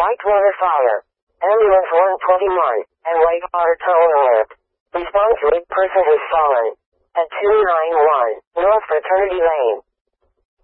Whitewater Fire. Ambulance 121, and Whitewater Town Alert. Respond to a person who's fallen. At 291, North Fraternity Lane.